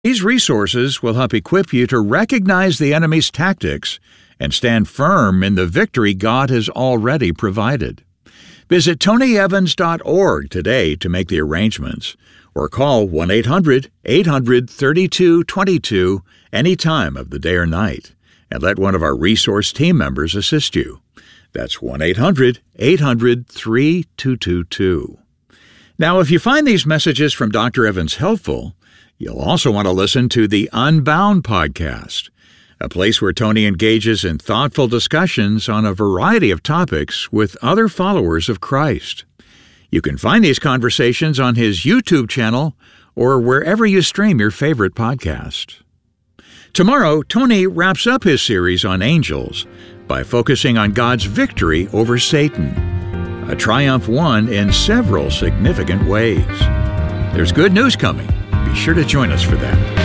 These resources will help equip you to recognize the enemy's tactics and stand firm in the victory God has already provided. Visit TonyEvans.org today to make the arrangements, or call 1-800-800-3222 any time of the day or night, and let one of our resource team members assist you. That's 1-800-800-3222. Now, if you find these messages from Dr. Evans helpful, you'll also want to listen to the Unbound podcast, a place where Tony engages in thoughtful discussions on a variety of topics with other followers of Christ. You can find these conversations on his YouTube channel or wherever you stream your favorite podcast. Tomorrow, Tony wraps up his series on angels by focusing on God's victory over Satan, a triumph won in several significant ways. There's good news coming. Be sure to join us for that.